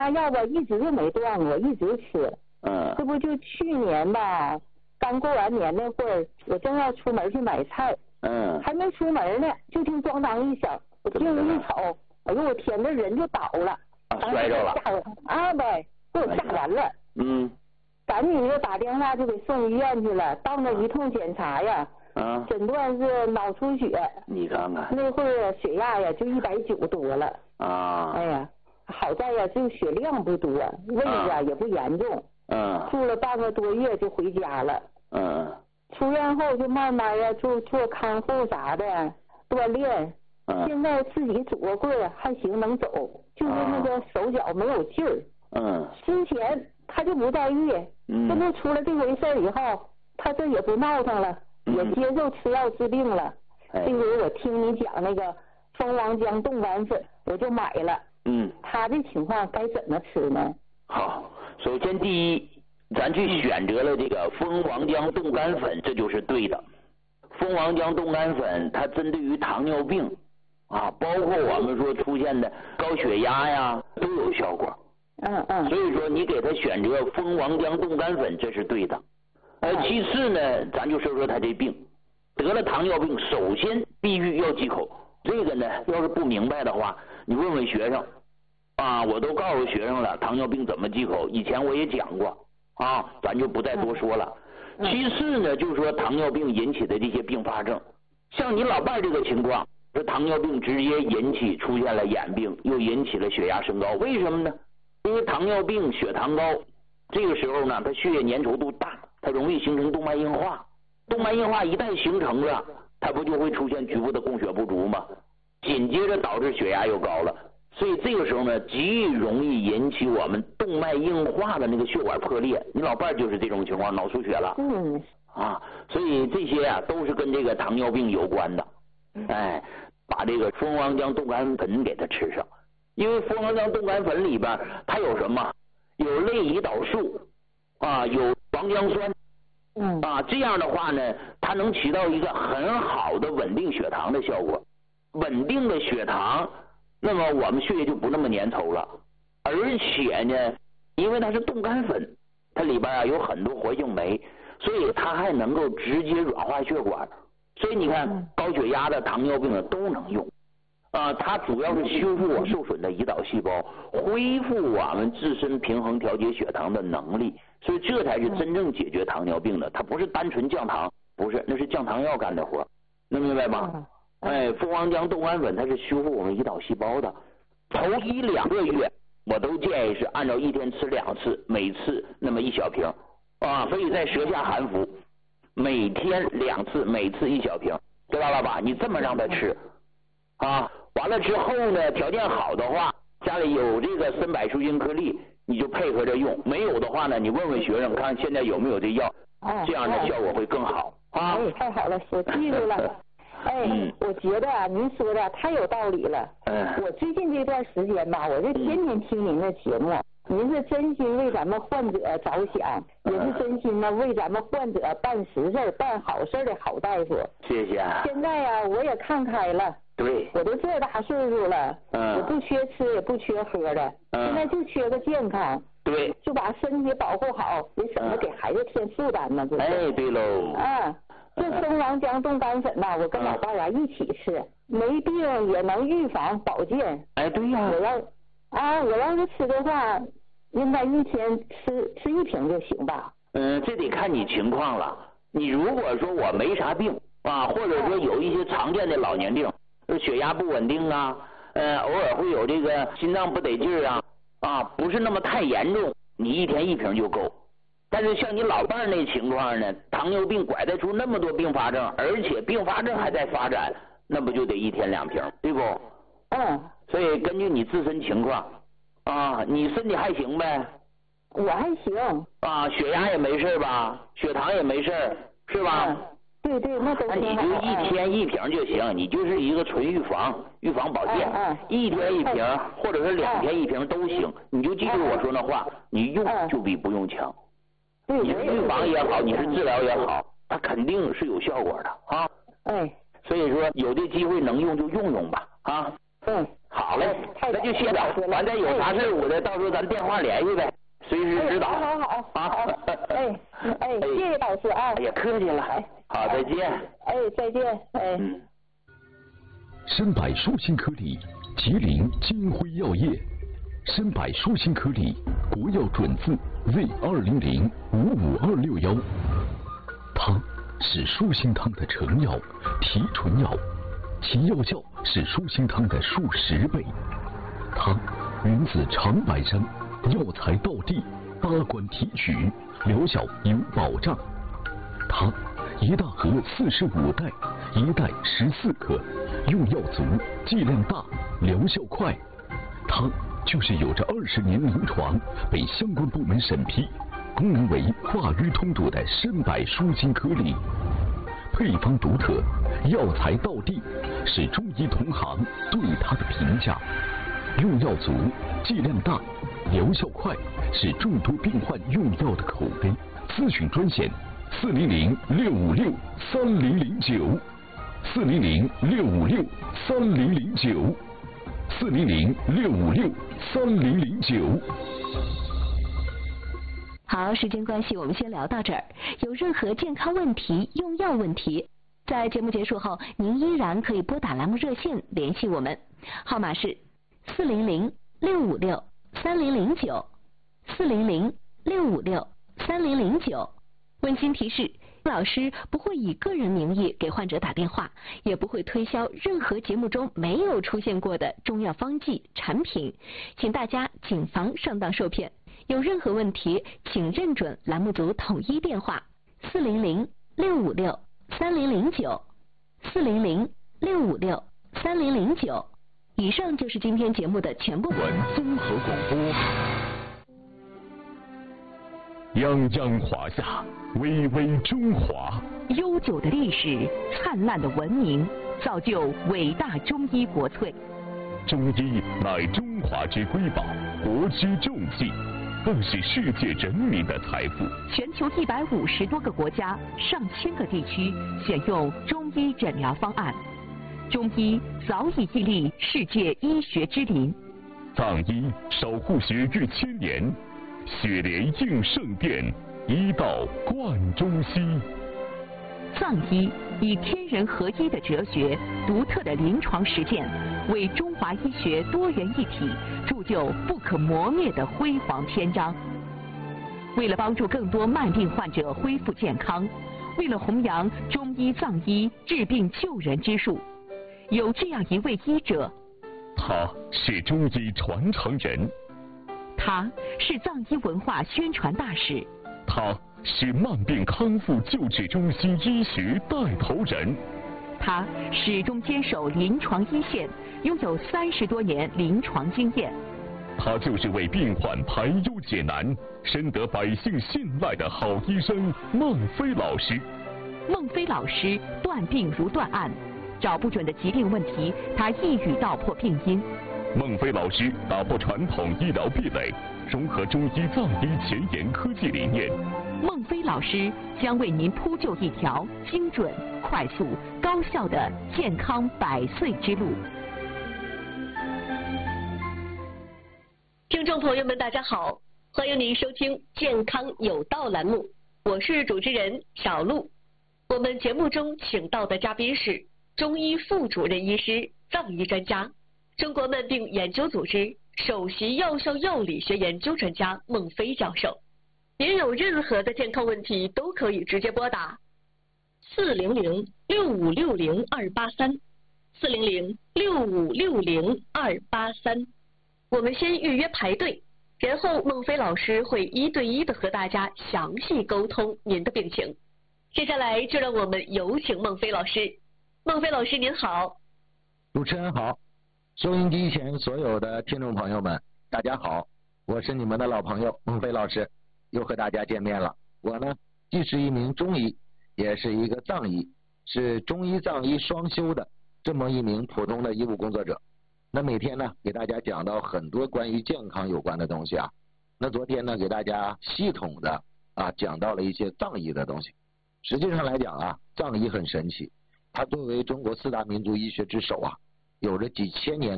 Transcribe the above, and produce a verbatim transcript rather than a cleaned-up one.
药吧一直就没断过，一直吃。 嗯。 这不就去年吧，刚过完年那会儿，我正要出门去买菜。 嗯。 还没出门呢，就听咣当一响，我进屋一瞅，哎呦我天，这人就倒了。 啊，摔着了。 吓我啊呗，给我吓完了。 嗯。 赶紧就打电话就给送医院去了，到那一通检查呀。 啊。 诊断是脑出血。 你看看。 那会儿血压呀就一百九多了。 啊。 哎呀。好在呀，就血量不多，位置也不严重。 嗯。 住了半个多月就回家了。 嗯。 出院后就慢慢呀做做康复啥的，锻炼。嗯。现在自己拄个棍儿还行，能走，就是那个手脚没有劲儿。 嗯。 之前他就不在意，嗯。这不出了这回事儿以后，他这也不闹腾了，嗯、也接受吃药治病了。哎、这回我听你讲那个蜂王浆冻干粉，我就买了。 嗯， 他这情况该怎么吃呢？ 好，首先第一，咱去选择了这个蜂王浆冻干粉，这就是对的。蜂王浆冻干粉它针对于糖尿病啊，包括我们说出现的高血压呀，都有效果。 嗯嗯。 所以说你给他选择蜂王浆冻干粉，这是对的。呃，其次呢，咱就说说他这病，得了糖尿病，首先必须要忌口。这个呢，要是不明白的话，你问问学生啊，我都告诉学生了，糖尿病怎么忌口，以前我也讲过啊，咱就不再多说了。其次呢，就是说糖尿病引起的这些并发症，像你老伴这个情况，这糖尿病直接引起出现了眼病，又引起了血压升高，为什么呢？因为糖尿病血糖高，这个时候呢，它血液粘稠度大，它容易形成动脉硬化，动脉硬化一旦形成了，它不就会出现局部的供血不足吗？紧接着导致血压又高了，所以这个时候呢，极容易引起我们动脉硬化的那个血管破裂。你老伴就是这种情况，脑出血了。 嗯。 啊，所以这些啊都是跟这个糖尿病有关的。哎，把这个蜂王浆冻干粉给它吃上，因为蜂王浆冻干粉里边它有什么？有类胰岛素啊，有黄姜酸。 嗯。 啊，这样的话呢，它能起到一个很好的稳定血糖的效果。稳定的血糖，那么我们血液就不那么粘稠了。而且呢，因为它是冻干粉，它里边啊有很多活性酶，所以它还能够直接软化血管。所以你看，高血压的、糖尿病的都能用。啊，它主要是修复我受损的胰岛细胞，恢复我们自身平衡调节血糖的能力。所以这才是真正解决糖尿病的，它不是单纯降糖，不是，那是降糖药干的活，能明白吗？哎，蜂王浆冻干粉它是修复我们胰岛细胞的。头一两个月，我都建议是按照一天吃两次，每次那么一小瓶啊，所以在舌下含服，每天两次，每次一小瓶，知道了吧？你这么让他吃啊，完了之后呢，条件好的话，家里有这个参柏舒筋颗粒，你就配合着用；没有的话呢，你问问学生看现在有没有这药，这样的效果会更好啊。 哎，太好了，我记住了。哎，嗯、我觉得啊，您说的太有道理了。嗯。我最近这段时间吧，我是天天听您的节目，嗯、您是真心为咱们患者着想，嗯、也是真心的为咱们患者办实事、办好事的好大夫。 谢谢。 现在呀、啊，我也看开了。 对。 我都这大岁数了，嗯，我不缺吃也不缺喝的，嗯、现在就缺个健康。 对。 就把身体保护好，也省得给孩子添负担呢，这是。 哎，对喽。 啊。这蜂王浆冻干粉呐，我跟老伴儿啊一起吃，没病也能预防保健。 哎，对呀。 我要啊，我要是吃的话，应该一天吃吃一瓶就行吧？ 嗯，这得看你情况了。你如果说我没啥病啊，或者说有一些常见的老年病，血压不稳定啊，呃，偶尔会有这个心脏不得劲儿啊，啊，不是那么太严重，你一天一瓶就够。但是像你老伴儿那情况呢，糖尿病拐带出那么多并发症，而且并发症还在发展，那不就得一天两瓶，对不？ 嗯。 所以根据你自身情况，啊，你身体还行呗？ 我还行。 啊，血压也没事吧？血糖也没事，是吧？ 嗯、对对，那都挺好。 那你就一天一瓶就行，你就是一个纯预防、预防保健， 嗯嗯、 一天一瓶，或者是两天一瓶都行。你就记住我说那话，你用就比不用强。你是预防也好，你是治疗也好，它肯定是有效果的啊。 哎， 所以说有这机会能用就用用吧啊。 嗯， 好嘞， 太那就歇着，完再有啥事我再到时候咱电话联系呗，随时指导。 好好好，好，哎哎，谢谢老师啊。 哎呀，客气了，好，再见。 哎，再见，哎。 嗯。 深百舒心颗粒，吉林金辉药业。深百舒心颗粒，国药准字 Z 二零零五五二六幺。它是舒心汤的成药、提纯药，其药效是舒心汤的数十倍。它源自长白山，药材到地，八关提取，疗效有保障。它一大盒四十五袋，一袋十四克，用药足，剂量大，疗效快。它就是有着二十年临床，被相关部门审批，功能为化瘀通堵的深百舒心颗粒。配方独特，药材到地，是中医同行对它的评价。用药足，剂量大，疗效快，是众多病患用药的口碑。咨询专线：四零零六五六三零零九，四零零六五六三零零九，四零零六五六三零零九。 好，时间关系，我们先聊到这儿。有任何健康问题、用药问题，在节目结束后，您依然可以拨打栏目热线联系我们，号码是四零零六五六三零零九，四零零六五六三零零九。温馨提示：老师不会以个人名义给患者打电话，也不会推销任何节目中没有出现过的中药方剂产品，请大家谨防上当受骗。有任何问题，请认准栏目组统一电话：四零零六五六三零零九，四零零六五六三零零九。以上就是今天节目的全部。 文综合广播。泱泱华夏，巍巍中华。 悠久的历史，灿烂的文明，造就伟大中医国粹。 中医乃中华之瑰宝，国之重器，更是世界人民的财富。 全球一百五十多个国家、上千个地区选用中医诊疗方案，中医早已屹立世界医学之林。 藏医守护学逾千年，血莲应圣殿，医道贯中西。 藏医以天人合一的哲学、独特的临床实践，为中华医学多元一体铸就不可磨灭的辉煌篇章。为了帮助更多慢病患者恢复健康，为了弘扬中医藏医治病救人之术，有这样一位医者， 他是中医传承人， 他是藏医文化宣传大使， 他是慢病康复救治中心医学带头人， 他始终坚守临床一线，拥有三十多年临床经验。 他就是为病患排忧解难、深得百姓信赖的好医生孟非老师。 孟非老师断病如断案，找不准的疾病问题，他一语道破病因。 孟非老师打破传统医疗壁垒，融合中医藏医前沿科技理念。 孟非老师将为您铺就一条精准、快速、高效的健康百岁之路。 听众朋友们，大家好，欢迎您收听《健康有道》栏目，我是主持人小璐。我们节目中请到的嘉宾是中医副主任医师、藏医专家、中国慢病研究组织首席药效药理学研究专家孟非教授。您有任何的健康问题都可以直接拨打四零零六五六零二八三，四零零六五六零二八三。我们先预约排队，然后孟非老师会一对一的和大家详细沟通您的病情。接下来就让我们有请孟非老师。孟非老师您好。 主持人好，收音机前所有的听众朋友们大家好，我是你们的老朋友孟非老师，又和大家见面了。我呢既是一名中医，也是一个藏医，是中医藏医双修的这么一名普通的医务工作者。那每天呢给大家讲到很多关于健康有关的东西啊。那昨天呢给大家系统的啊讲到了一些藏医的东西。实际上来讲啊，藏医很神奇，它作为中国四大民族医学之首啊，有着几千年